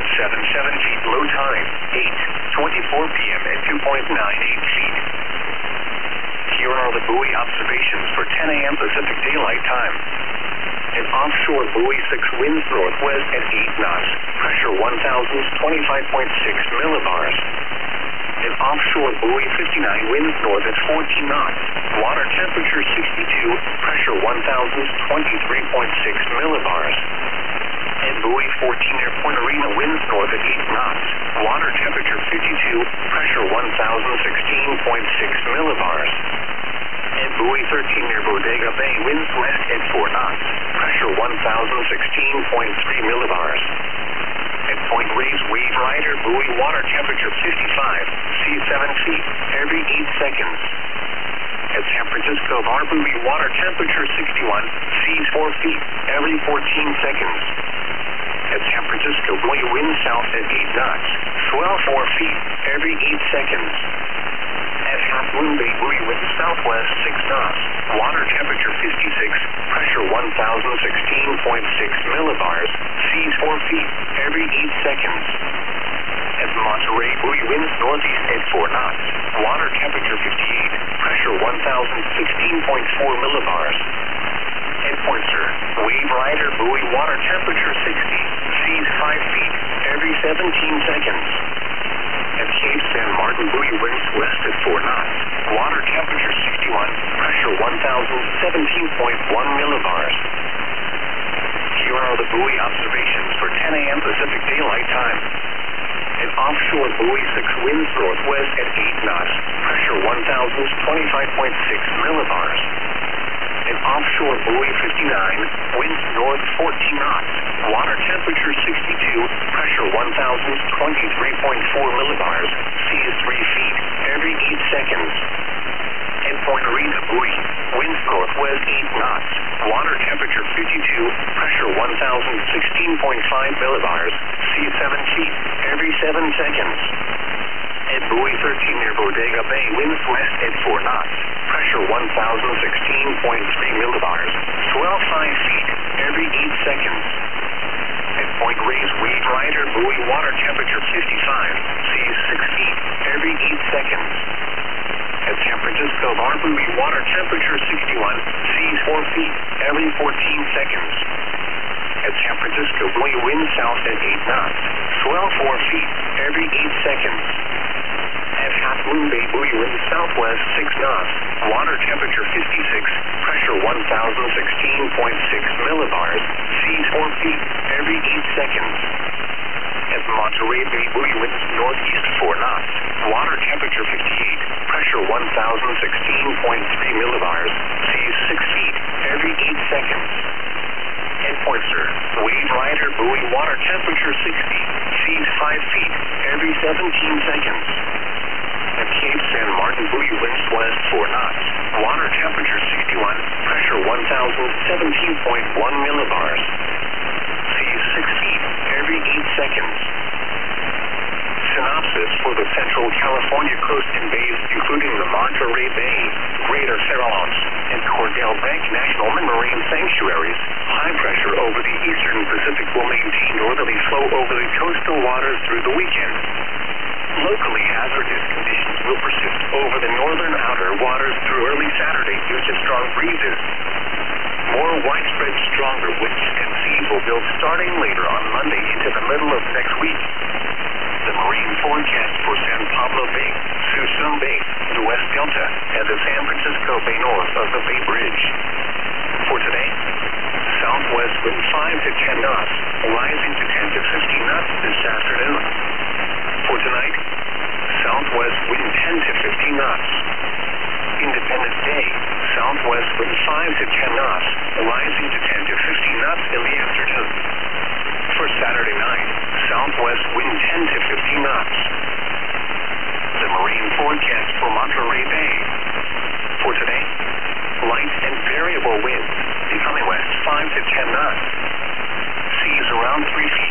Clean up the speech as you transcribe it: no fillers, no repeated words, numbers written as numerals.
77 feet. Low tide, 8:24 p.m. at 2.98 feet. Here are the buoy observations for 10 a.m. Pacific Daylight Time. An offshore buoy 6 winds northwest at 8 knots. Pressure 1,025.6 millibars. An offshore buoy 59 winds north at 14 knots. Water temperature 62. Pressure 1,023.6 millibars. And buoy 14 near Point Arena winds north at 8 knots. Water temperature 52. Pressure 1,016.6 millibars. And buoy 13 near Bodega Bay winds west at 4 knots. Pressure 1,016.3 millibars. At Point Reyes Wave Rider buoy water temperature 55, seas 7 feet every 8 seconds. At San Francisco Bar buoy water temperature 61, seas 4 feet every 14 seconds. At San Francisco buoy wind south at 8 knots, swell 4 feet every 8 seconds. At Half Moon Bay buoy wind southwest 6 knots, water temperature 56, pressure 1,016.6 millibars, seas 4 feet every 8 seconds. At Monterey buoy winds northeast at 4 knots, water temperature 58, pressure 1,016.4 millibars. At Pointer, Wave Rider buoy water temperature 60, seas 5 feet every 17 seconds. At Cape San Martin buoy winds west at 4 knots, water temperature 61, pressure 1,017.1 millibars. Here are the buoy observations for 10 a.m. Pacific Daylight Time. An offshore buoy 6 winds northwest at 8 knots, pressure 1,025.6 millibars. An offshore buoy 59, winds north 14 knots, water temperature 62, pressure 1,023.4 millibars, seas 3 feet every 8 seconds. At Point Arena buoy, winds northwest 8 knots, water temperature 52, pressure 1,016.5 millibars, seas 7 feet every 7 seconds. At buoy 13 near Bodega Bay, winds west at 4 knots, pressure 1,016.3 millibars, swell 5 feet every 8 seconds. At Point Reyes Wave Rider buoy water temperature 55, seas 6 feet every 8 seconds. At San Francisco Bar buoy water temperature 61, seas 4 feet every 14 seconds. At San Francisco buoy wind south at 8 knots, swell 4 feet every 8 seconds. At Half Moon Bay buoy wind southwest 6 knots, water temperature 56, pressure 1,016.6 millibars, seas 4 feet every 8 seconds. At Monterey Bay buoy winds northeast 4 knots, water temperature 58, pressure 1,016.3 millibars, seas 6 feet every 8 seconds. At Pointer, Wave Rider buoy water temperature 60, seas 5 feet every 17 seconds. At Cape San Martin buoy winds west 4 knots, water temperature 61, pressure 1,017.1 millibars, seas 6 feet every 8 seconds. Synopsis for the Central California coast and bays, including the Monterey Bay, Greater Farallones, and Cordell Bank National Marine Sanctuaries. High pressure over the eastern Pacific will maintain northerly flow over the coastal waters through the weekend. Locally hazardous conditions will persist over the northern outer waters through early Saturday due to strong breezes. More widespread stronger winds and seas will build starting later on Monday into the middle of next week. The marine forecast for San Pablo Bay, Suisun Bay, the West Delta, and the San Francisco Bay north of the Bay Bridge. For today, southwest wind 5 to 10 knots, rising to 10 to 15 knots this afternoon. For tonight, southwest wind 10 to 15 knots. Independence Day, southwest wind 5 to 10 knots, rising to 10 to 15 knots in the afternoon. For Saturday night, southwest wind 10 to 15 knots. The marine forecast for Monterey Bay. For today, light and variable winds, becoming west 5 to 10 knots. Seas around 3 feet.